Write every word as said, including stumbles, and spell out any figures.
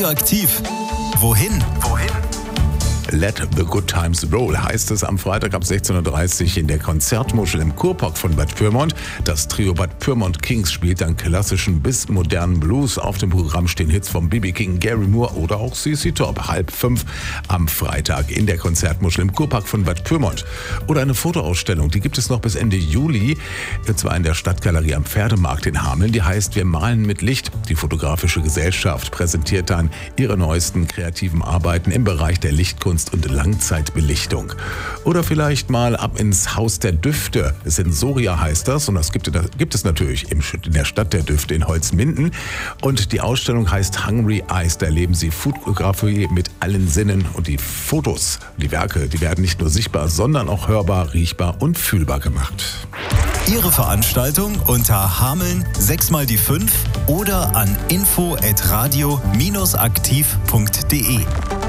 Aktiv. Wohin? Wohin? Let the Good Times Roll heißt es am Freitag ab sechzehn Uhr dreißig in der Konzertmuschel im Kurpark von Bad Pyrmont. Das Trio Bad Pyrmont Kings spielt dann klassischen bis modernen Blues. Auf dem Programm stehen Hits von B B King, Gary Moore oder auch C C Top. Halb fünf am Freitag in der Konzertmuschel im Kurpark von Bad Pyrmont. Oder eine Fotoausstellung, die gibt es noch bis Ende Juli. Und zwar in der Stadtgalerie am Pferdemarkt in Hameln. Die heißt Wir malen mit Licht. Die Fotografische Gesellschaft präsentiert dann ihre neuesten kreativen Arbeiten im Bereich der Lichtkunst und Langzeitbelichtung. Oder vielleicht mal ab ins Haus der Düfte. Sensoria heißt das und das gibt, das gibt es natürlich in der Stadt der Düfte in Holzminden. Und die Ausstellung heißt Hungry Eyes. Da erleben Sie Fotografie mit allen Sinnen und die Fotos, die Werke, die werden nicht nur sichtbar, sondern auch hörbar, riechbar und fühlbar gemacht. Ihre Veranstaltung unter Hameln sechs mal die fünf oder an info at radio aktiv punkt de.